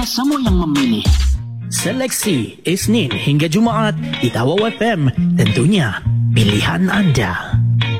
Semua yang memilih. Seleksi Isnin hingga Jumaat di Tawau FM. Tentunya pilihan anda.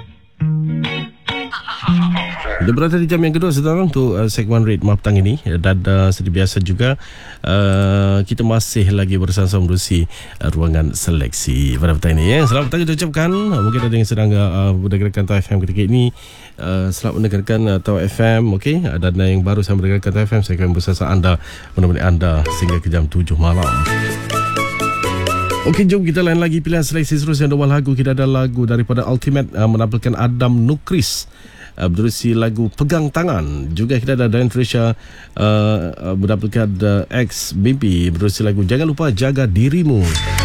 Kita berada di jam yang kedua sekarang untuk segmen Ritma petang ini. Dan seperti biasa juga kita masih lagi bersama-sama menerusi ruangan seleksi pada petang ini. Selamat petang kita ucapkan. Mungkin ada yang sedang mendengarkan Tawau FM ketika ini. Selamat mendengarkan Tawau FM. Okay? Dan yang baru saya mendengarkan Tawau FM, saya akan bersama anda, menemani anda sehingga ke jam 7 malam. Okey, jom kita lain lagi pilihan seleksi seterusnya. Dua lagu kita ada lagu daripada Ultimate menampilkan Adam Nukris berisi lagu Pegang Tangan. Juga kita ada Dian Trisha menampilkan X Mimpi berisi lagu Jangan Lupa Jaga Dirimu.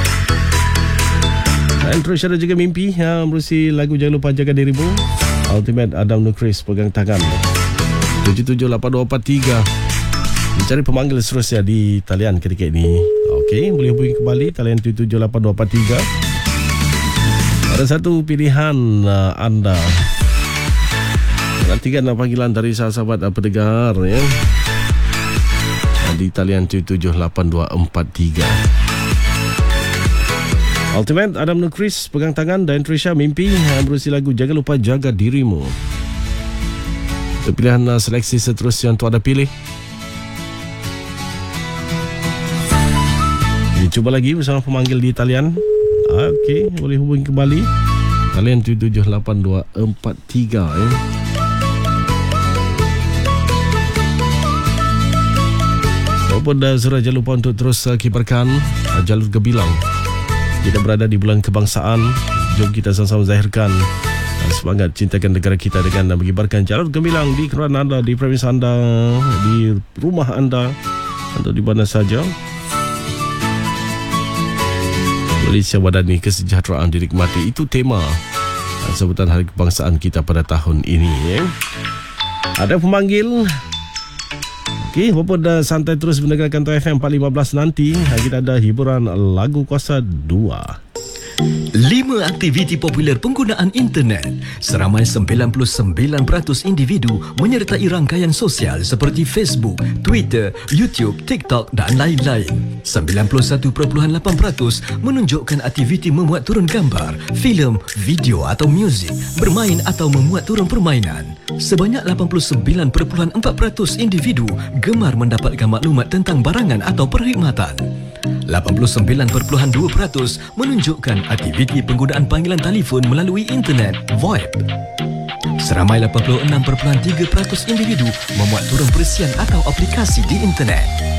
Dian Trisha dan juga Mimpi berisi lagu Jangan Lupa Jaga Dirimu. Ultimate Adam Nukris Pegang Tangan. 778243 mencari pemanggil seterusnya di talian ketika ini. Okey, boleh hubungi kembali talian 778243. Ada satu pilihan anda. Nantikan panggilan dari sahabat pendengar ya. Di talian 778243. Ultimate Adam Nukris Pegang Tangan dan Trisha Mimpi berisi lagu Jangan Lupa Jaga Dirimu. Pilihan seleksi seterusnya untuk anda pilih. Cuba lagi bersama pemanggil di talian. Okey, boleh hubungi kembali talian 778243 ya. Walaupun sudah jangan lupa untuk terus kibarkan jalur Gebilang. Kita berada di bulan kebangsaan. Jom kita sama-sama zahirkan semangat cintakan negara kita dengan mengibarkan jalur Gemilang di kerana anda, di premis anda, di rumah anda, atau di mana saja. Malaysia Madani, kesejahteraan dinikmati. Itu tema sambutan Hari Kebangsaan kita pada tahun ini ya. Ada pemanggil. Okey, walaupun dah santai terus mendengarkan Tawau FM 415 nanti, kita ada hiburan lagu kuasa 2. 5 aktiviti popular penggunaan internet. Seramai 99% individu menyertai rangkaian sosial seperti Facebook, Twitter, YouTube, TikTok dan lain-lain. 91.8% menunjukkan aktiviti memuat turun gambar, filem, video atau muzik, bermain atau memuat turun permainan. Sebanyak 89.4% individu gemar mendapatkan maklumat tentang barangan atau perkhidmatan. 89.2% menunjukkan aktiviti penggunaan panggilan telefon melalui internet (VoIP). Seramai 86.3% individu memuat turun perisian atau aplikasi di internet.